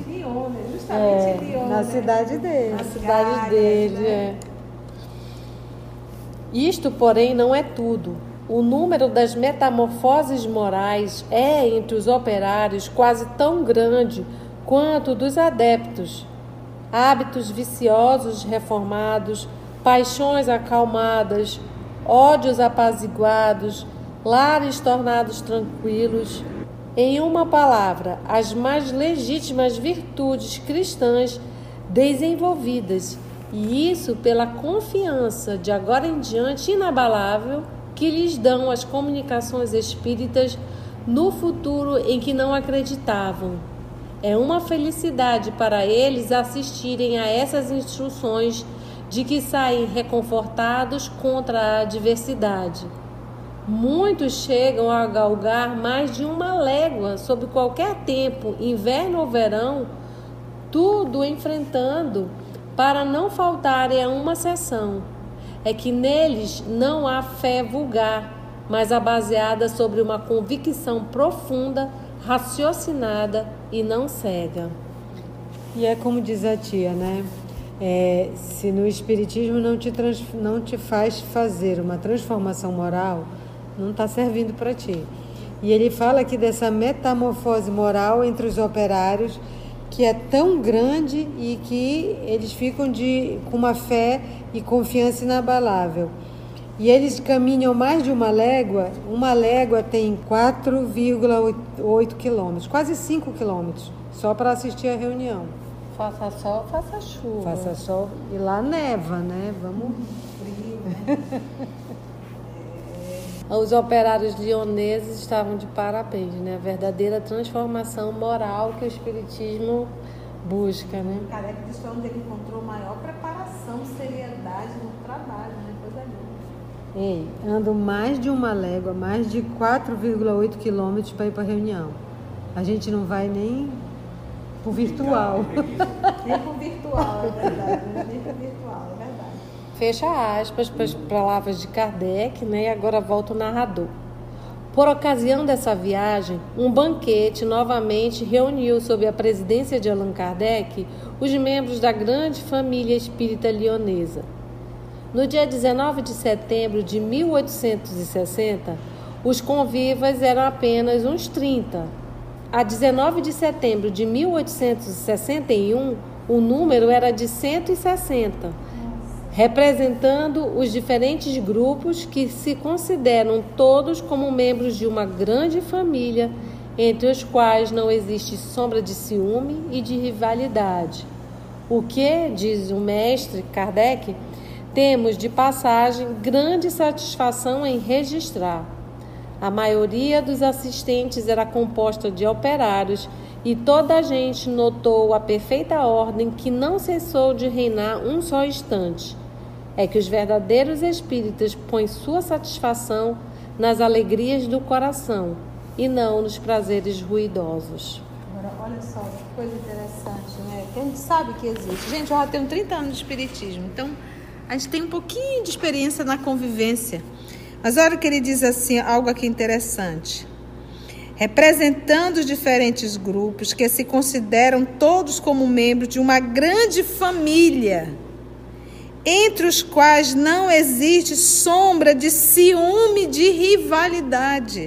Lyon, né? Justamente Lyon. Na cidade dele. Na cidade dele, né? Isto, porém, não é tudo. O número das metamorfoses morais é, entre os operários, quase tão grande quanto dos adeptos. Hábitos viciosos reformados, paixões acalmadas, ódios apaziguados, lares tornados tranquilos. Em uma palavra, as mais legítimas virtudes cristãs desenvolvidas, e isso pela confiança de agora em diante inabalável que lhes dão as comunicações espíritas no futuro em que não acreditavam. É uma felicidade para eles assistirem a essas instruções de que saem reconfortados contra a adversidade. Muitos chegam a galgar mais de 1 légua sob qualquer tempo, inverno ou verão, tudo enfrentando para não faltarem a uma sessão. É que neles não há fé vulgar, mas a baseada sobre uma convicção profunda, raciocinada e não cega. E é como diz a tia, né? Se no Espiritismo não te faz fazer uma transformação moral, não está servindo para ti. E ele fala aqui dessa metamorfose moral entre os operários, que é tão grande e que eles ficam com uma fé e confiança inabalável. E eles caminham mais de 1 légua. 1 légua tem 4,8 quilômetros, quase 5 quilômetros, só para assistir a reunião. Faça sol, faça chuva. Faça sol. E lá neva, né? Vamos... Frio, né? Os operários lioneses estavam de parabéns, né? A verdadeira transformação moral que o Espiritismo busca, né? Kardec disse que onde ele encontrou maior preparação, seriedade no trabalho, né? Coisa linda. Ei, ando mais de 1 légua, mais de 4,8 quilômetros para ir para a reunião. A gente não vai nem por virtual. Nem por virtual, é verdade. Nem por virtual, é verdade. Fecha aspas para as palavras de Kardec, né? E agora volta o narrador. Por ocasião dessa viagem, um banquete novamente reuniu, sob a presidência de Allan Kardec, os membros da grande família espírita lionesa. No dia 19 de setembro de 1860, os convivas eram apenas uns 30. A 19 de setembro de 1861, o número era de 160. Representando os diferentes grupos que se consideram todos como membros de uma grande família, entre os quais não existe sombra de ciúme e de rivalidade. O que, diz o mestre Kardec, temos de passagem grande satisfação em registrar. A maioria dos assistentes era composta de operários e toda a gente notou a perfeita ordem que não cessou de reinar um só instante. É que os verdadeiros espíritas põem sua satisfação nas alegrias do coração e não nos prazeres ruidosos. Agora, olha só que coisa interessante, né? Que a gente sabe que existe. Gente, eu já tenho 30 anos de espiritismo, então a gente tem um pouquinho de experiência na convivência. Mas olha o que ele diz assim, algo aqui interessante. Representando os diferentes grupos que se consideram todos como membros de uma grande família, entre os quais não existe sombra de ciúme, de rivalidade.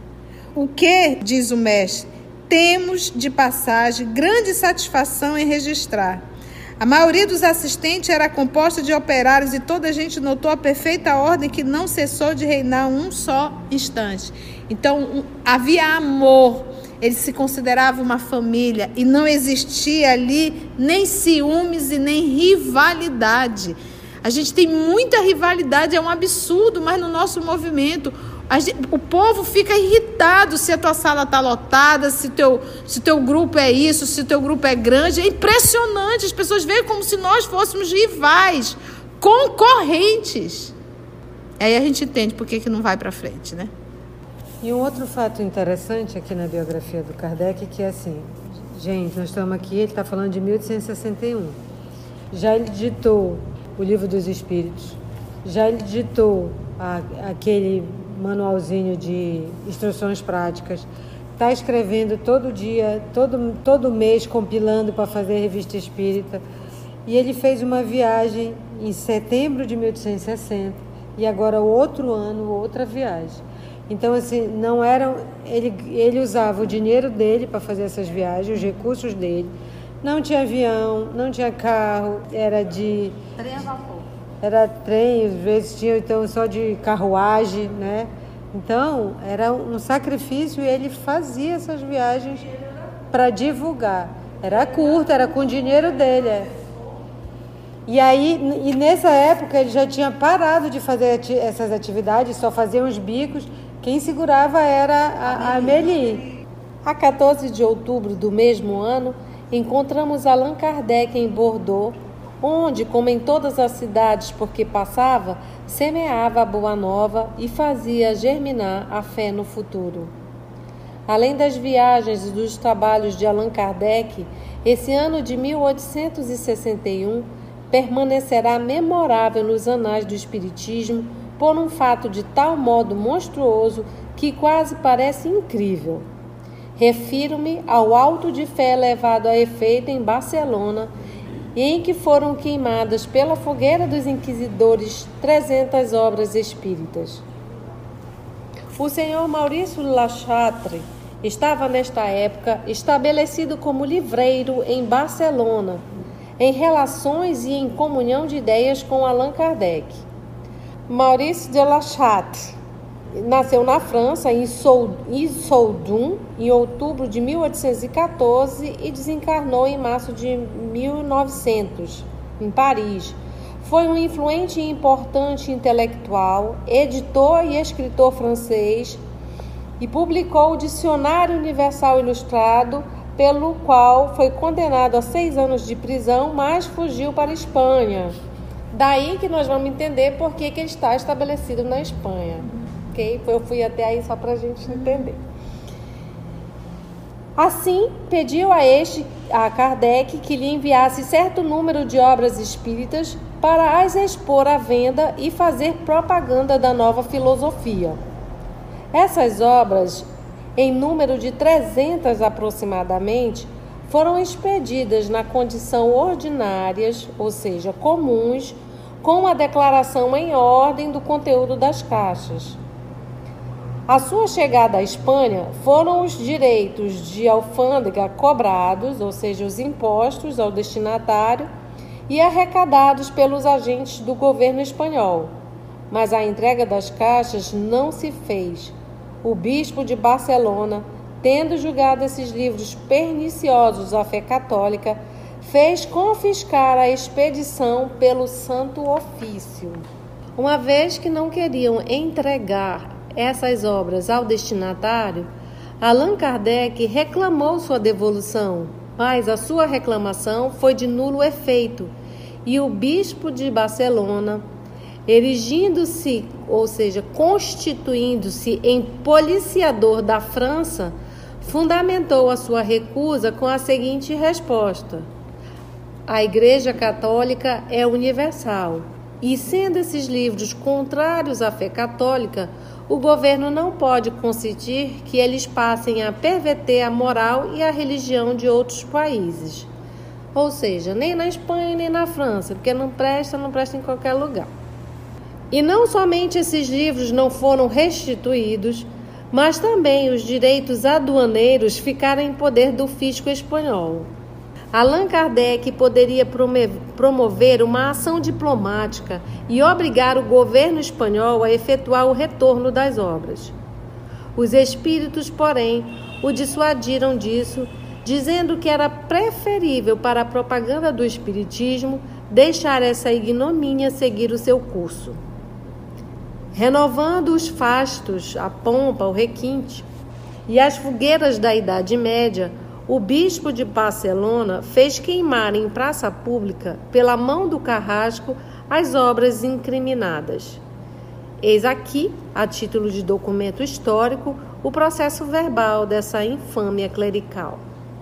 O que, diz o mestre, temos de passagem grande satisfação em registrar. A maioria dos assistentes era composta de operários e toda a gente notou a perfeita ordem que não cessou de reinar um só instante. Então, havia amor, eles se consideravam uma família e não existia ali nem ciúmes e nem rivalidade. A gente tem muita rivalidade, é um absurdo, mas no nosso movimento, o povo fica irritado se a tua sala está lotada, se teu grupo é isso, se teu grupo é grande. É impressionante, as pessoas veem como se nós fôssemos rivais, concorrentes. Aí a gente entende por que não vai para frente, né? E um outro fato interessante aqui na biografia do Kardec, que é assim, gente, nós estamos aqui, ele está falando de 1861. Já ele ditou o Livro dos Espíritos, já ele ditou aquele manualzinho de instruções práticas, está escrevendo todo dia, todo mês, compilando para fazer a revista espírita. E ele fez uma viagem em setembro de 1860 e agora o outro ano, outra viagem. Então, assim, não eram... Ele usava o dinheiro dele para fazer essas viagens, os recursos dele. Não tinha avião, não tinha carro, era de... Trem a vapor. Era trem, às vezes tinha então só de carruagem, né? Então, era um sacrifício e ele fazia essas viagens para divulgar. Era curta, era com o dinheiro dele. E aí, e nessa época, ele já tinha parado de fazer essas atividades, só fazia uns bicos. Quem segurava era a Amélie. A 14 de outubro do mesmo ano, encontramos Allan Kardec em Bordeaux, onde, como em todas as cidades por que passava, semeava a boa nova e fazia germinar a fé no futuro. Além das viagens e dos trabalhos de Allan Kardec, esse ano de 1861 permanecerá memorável nos anais do Espiritismo por um fato de tal modo monstruoso que quase parece incrível. Refiro-me ao auto de fé levado a efeito em Barcelona, em que foram queimadas pela fogueira dos inquisidores 300 obras espíritas. O senhor Maurício Lachatre estava nesta época estabelecido como livreiro em Barcelona, em relações e em comunhão de ideias com Allan Kardec. Maurice de Lachatre nasceu na França, em Issoudun, em outubro de 1814 e desencarnou em março de 1900, em Paris. Foi um influente e importante intelectual, editor e escritor francês e publicou o Dicionário Universal Ilustrado, pelo qual foi condenado a 6 anos de prisão, mas fugiu para a Espanha. Daí que nós vamos entender por que ele está estabelecido na Espanha. Okay? Eu fui até aí só para a gente entender. Assim, pediu a Kardec que lhe enviasse certo número de obras espíritas para as expor à venda e fazer propaganda da nova filosofia. Essas obras, em número de 300 aproximadamente, foram expedidas na condição ordinárias, ou seja, comuns, com a declaração em ordem do conteúdo das caixas. A sua chegada à Espanha foram os direitos de alfândega cobrados, ou seja, os impostos ao destinatário, e arrecadados pelos agentes do governo espanhol. Mas a entrega das caixas não se fez. O bispo de Barcelona, tendo julgado esses livros perniciosos à fé católica, fez confiscar a expedição pelo Santo Ofício. Uma vez que não queriam entregar essas obras ao destinatário, Allan Kardec reclamou sua devolução, mas a sua reclamação foi de nulo efeito, e o bispo de Barcelona, erigindo-se, ou seja, constituindo-se em policiador da França, fundamentou a sua recusa com a seguinte resposta: a Igreja Católica é universal, e sendo esses livros contrários à fé católica, o governo não pode consentir que eles passem a perverter a moral e a religião de outros países. Ou seja, nem na Espanha nem na França, porque não presta em qualquer lugar. E não somente esses livros não foram restituídos, mas também os direitos aduaneiros ficaram em poder do fisco espanhol. Allan Kardec poderia promover uma ação diplomática e obrigar o governo espanhol a efetuar o retorno das obras. Os espíritos, porém, o dissuadiram disso, dizendo que era preferível para a propaganda do espiritismo deixar essa ignomínia seguir o seu curso. Renovando os fastos, a pompa, o requinte e as fogueiras da Idade Média, o bispo de Barcelona fez queimar em praça pública, pela mão do carrasco, as obras incriminadas. Eis aqui, a título de documento histórico, o processo verbal dessa infâmia clerical.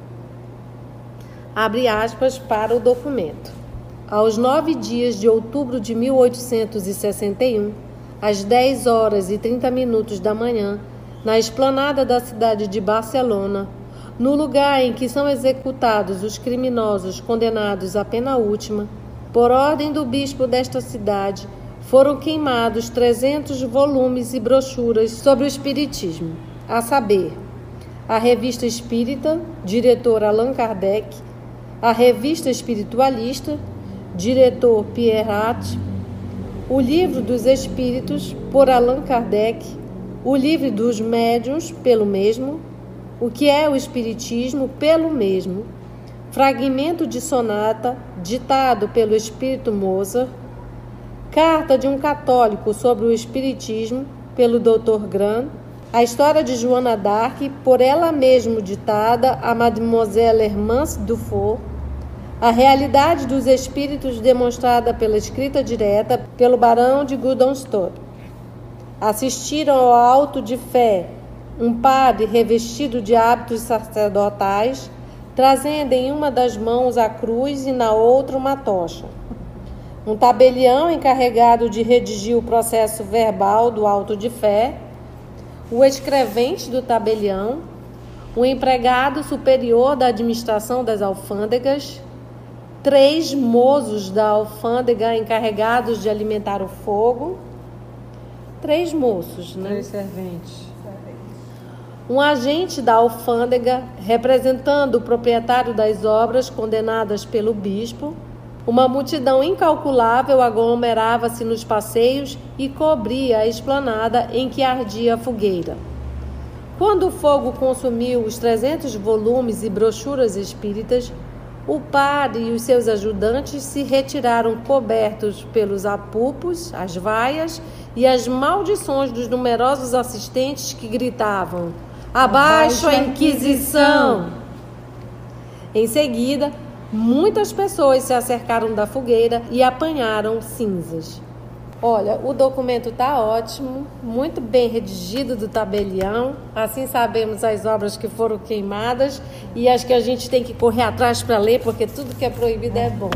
Abre aspas para o documento. Aos 9 dias de outubro de 1861, às 10 horas e 30 minutos da manhã, na esplanada da cidade de Barcelona, no lugar em que são executados os criminosos condenados à pena última, por ordem do bispo desta cidade, foram queimados 300 volumes e brochuras sobre o espiritismo, a saber, a Revista Espírita, diretor Allan Kardec, a Revista Espiritualista, diretor Pierre Hatt, o Livro dos Espíritos, por Allan Kardec, o Livro dos Médiuns, pelo mesmo, o que é o Espiritismo, pelo mesmo, fragmento de sonata, ditado pelo Espírito Mozart, carta de um católico sobre o Espiritismo, pelo Dr. Gran, a história de Joana d'Arc, por ela mesma ditada a Mademoiselle Hermance Dufour, a realidade dos espíritos demonstrada pela escrita direta pelo Barão de Gudenstern. Assistiram ao auto de fé um padre revestido de hábitos sacerdotais, trazendo em uma das mãos a cruz e na outra uma tocha. Um tabelião encarregado de redigir o processo verbal do auto de fé, o escrevente do tabelião, o empregado superior da administração das alfândegas, 3 mozos da alfândega encarregados de alimentar o fogo, 3 moços, né? 3 serventes. Um agente da alfândega, representando o proprietário das obras condenadas pelo bispo. Uma multidão incalculável aglomerava-se nos passeios e cobria a esplanada em que ardia a fogueira. Quando o fogo consumiu os 300 volumes e brochuras espíritas, o padre e os seus ajudantes se retiraram cobertos pelos apupos, as vaias e as maldições dos numerosos assistentes que gritavam: "Abaixo a Inquisição!" Em seguida, muitas pessoas se acercaram da fogueira e apanharam cinzas. Olha, o documento está ótimo, muito bem redigido do tabelião. Assim sabemos as obras que foram queimadas e as que a gente tem que correr atrás para ler, porque tudo que é proibido é bom.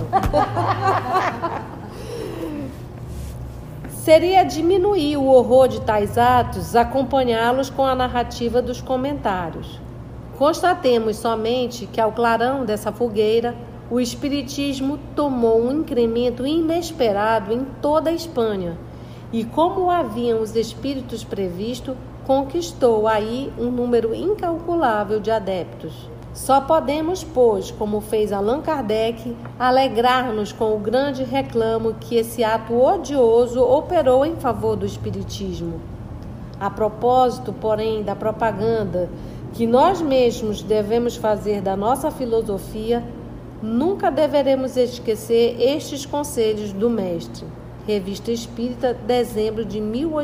Seria diminuir o horror de tais atos acompanhá-los com a narrativa dos comentários. Constatemos somente que, ao clarão dessa fogueira, o espiritismo tomou um incremento inesperado em toda a Espanha e, como haviam os espíritos previsto, conquistou aí um número incalculável de adeptos. Só podemos, pois, como fez Allan Kardec, alegrar-nos com o grande reclamo que esse ato odioso operou em favor do espiritismo. A propósito, porém, da propaganda que nós mesmos devemos fazer da nossa filosofia, nunca deveremos esquecer estes conselhos do mestre. Revista Espírita, dezembro de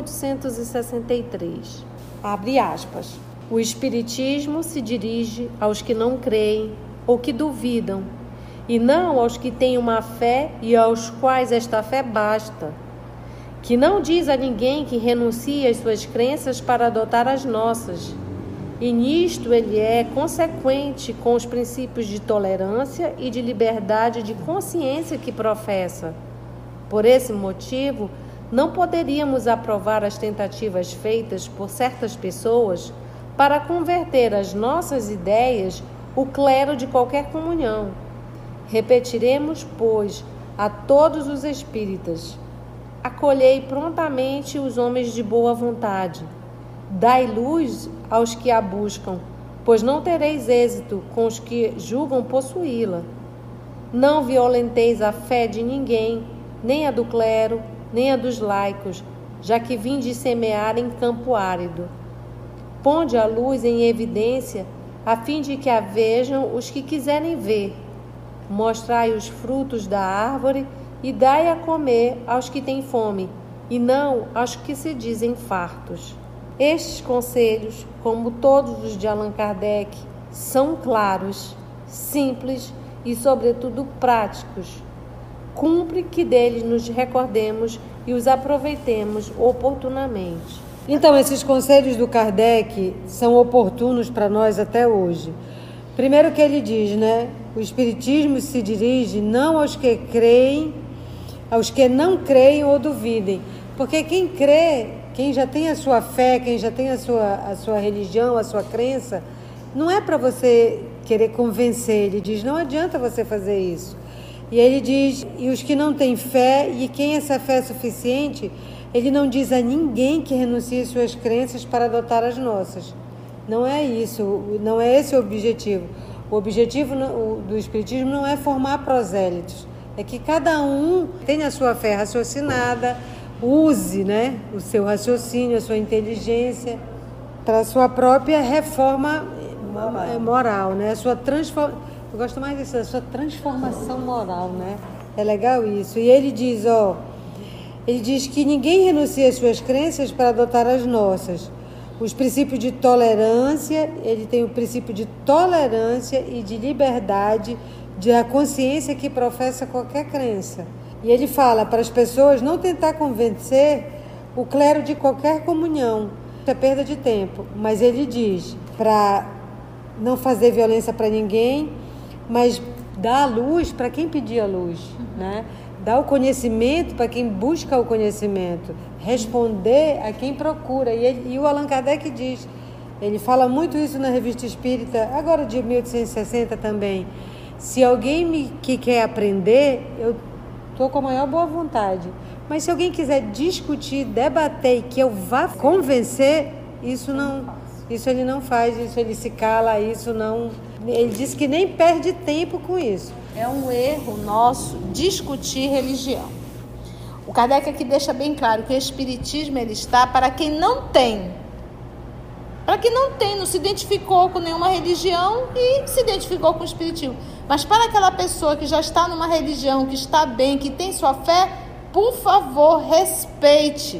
1863. Abre aspas. O Espiritismo se dirige aos que não creem ou que duvidam, e não aos que têm uma fé e aos quais esta fé basta. Que não diz a ninguém que renuncie às suas crenças para adotar as nossas. E nisto ele é consequente com os princípios de tolerância e de liberdade de consciência que professa. Por esse motivo, não poderíamos aprovar as tentativas feitas por certas pessoas para converter as nossas ideias o clero de qualquer comunhão. Repetiremos, pois, a todos os espíritas: acolhei prontamente os homens de boa vontade. Dai luz aos que a buscam, pois não tereis êxito com os que julgam possuí-la. Não violenteis a fé de ninguém, nem a do clero, nem a dos laicos, já que vinde semear em campo árido. Ponde a luz em evidência, a fim de que a vejam os que quiserem ver. Mostrai os frutos da árvore e dai a comer aos que têm fome, e não aos que se dizem fartos. Estes conselhos, como todos os de Allan Kardec, são claros, simples e, sobretudo, práticos. Cumpre que deles nos recordemos e os aproveitemos oportunamente. Então, esses conselhos do Kardec são oportunos para nós até hoje. Primeiro que ele diz, né? O Espiritismo se dirige não aos que creem, aos que não creem ou duvidem. Porque quem crê quem já tem a sua fé, quem já tem a sua religião, a sua crença, não é para você querer convencer. Ele diz, não adianta você fazer isso. E ele diz, e os que não têm fé, e quem essa fé é suficiente, ele não diz a ninguém que renuncie suas crenças para adotar as nossas. Não é isso, não é esse o objetivo. O objetivo do Espiritismo não é formar prosélitos, é que cada um tenha a sua fé raciocinada, use, né, o seu raciocínio, a sua inteligência para a sua própria reforma moral, né? A sua eu gosto mais disso, a sua transformação moral, né? É legal isso. E ele diz, ele diz que ninguém renuncia às suas crenças para adotar as nossas. Os princípios de tolerância, ele tem o princípio de tolerância e de liberdade, da consciência que professa qualquer crença. E ele fala para as pessoas não tentar convencer o clero de qualquer comunhão. Isso é perda de tempo. Mas ele diz para não fazer violência para ninguém, mas dar a luz para quem pedir a luz, né? Dar o conhecimento para quem busca o conhecimento, responder a quem procura. E o Allan Kardec diz, ele fala muito isso na Revista Espírita, agora de 1860 também. Se alguém que quer aprender, eu estou com a maior boa vontade. Mas se alguém quiser discutir, debater e que eu vá convencer, isso ele não faz, isso ele se cala, isso não... Ele diz que nem perde tempo com isso. É um erro nosso discutir religião. O Kardec aqui deixa bem claro que o Espiritismo ele está para quem não tem. Para quem não se identificou com nenhuma religião e se identificou com o Espiritismo. Mas para aquela pessoa que já está numa religião, que está bem, que tem sua fé, por favor, respeite.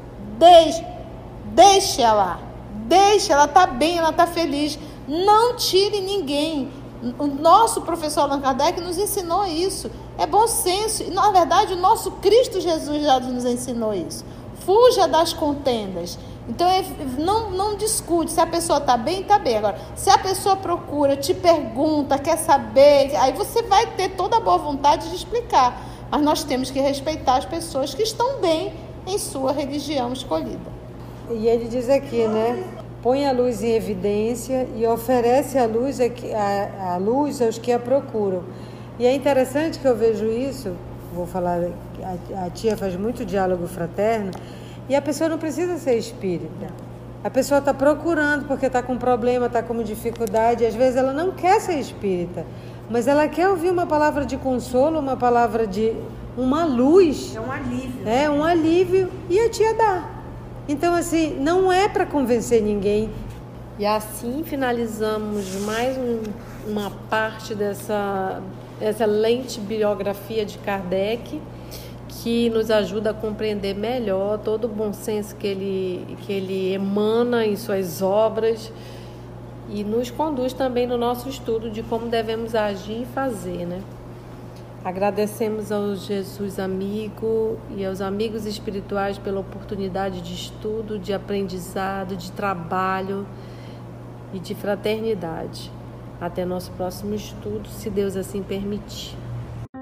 Deixe ela. Ela está bem, ela está feliz. Não tire ninguém. O nosso professor Allan Kardec nos ensinou isso. É bom senso. E, na verdade, o nosso Cristo Jesus já nos ensinou isso. Fuja das contendas. Então, não discute. Se a pessoa está bem, está bem. Agora, se a pessoa procura, te pergunta, quer saber, aí você vai ter toda a boa vontade de explicar. Mas nós temos que respeitar as pessoas que estão bem em sua religião escolhida. E ele diz aqui, né? Põe a luz em evidência e oferece a luz aos que a procuram. E é interessante que eu vejo isso, vou falar, a tia faz muito diálogo fraterno, e a pessoa não precisa ser espírita. A pessoa está procurando porque está com problema, está com dificuldade, às vezes ela não quer ser espírita, mas ela quer ouvir uma palavra de consolo, uma palavra de uma luz. É um alívio. É um alívio, e a tia dá. Então, assim, não é para convencer ninguém. E assim finalizamos mais uma parte dessa excelente biografia de Kardec, que nos ajuda a compreender melhor todo o bom senso que ele emana em suas obras e nos conduz também no nosso estudo de como devemos agir e fazer, né? Agradecemos ao Jesus amigo e aos amigos espirituais pela oportunidade de estudo, de aprendizado, de trabalho e de fraternidade. Até nosso próximo estudo, se Deus assim permitir.